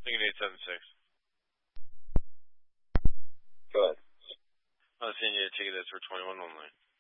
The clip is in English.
Lincoln 876. Go ahead. I was saying you had ticket that's for 21 only.